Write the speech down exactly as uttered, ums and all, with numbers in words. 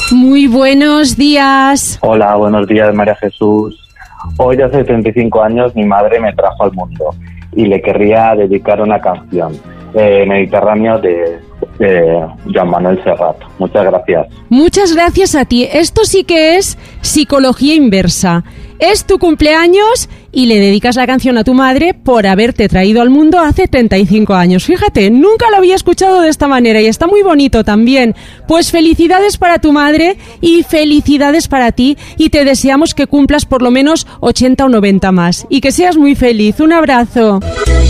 Muy buenos días. Hola, buenos días, María Jesús. Hoy, hace treinta y cinco años, mi madre me trajo al mundo y le querría dedicar una canción, eh, Mediterráneo, de, de Joan Manuel Serrat. Muchas gracias. Muchas gracias a ti. Esto sí que es psicología inversa. Es tu cumpleaños y le dedicas la canción a tu madre por haberte traído al mundo hace treinta y cinco años. Fíjate, nunca lo había escuchado de esta manera y está muy bonito también. Pues felicidades para tu madre y felicidades para ti, y te deseamos que cumplas por lo menos ochenta o noventa más y que seas muy feliz. Un abrazo.